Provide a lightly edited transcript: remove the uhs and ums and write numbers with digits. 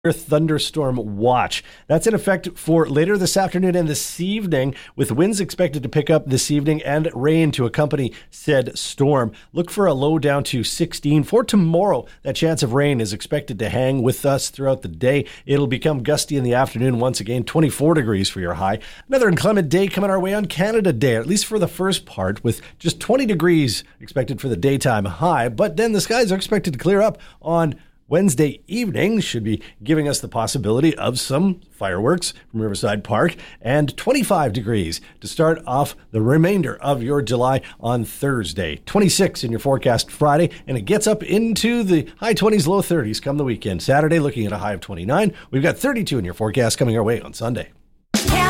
thunderstorm watch. That's in effect for later this afternoon and this evening, with winds expected to pick up this evening and rain to accompany said storm. Look for a low down to 16. For tomorrow, that chance of rain is expected to hang with us throughout the day. It'll become gusty in the afternoon once again, 24 degrees for your high. Another inclement day coming our way on Canada Day, at least for the first part, with just 20 degrees expected for the daytime high. But then the skies are expected to clear up on Wednesday evening, should be giving us the possibility of some fireworks from Riverside Park, and 25 degrees to start off the remainder of your July on Thursday. 26 in your forecast Friday, and it gets up into the high 20s, low 30s come the weekend. Saturday looking at a high of 29. We've got 32 in your forecast coming our way on Sunday.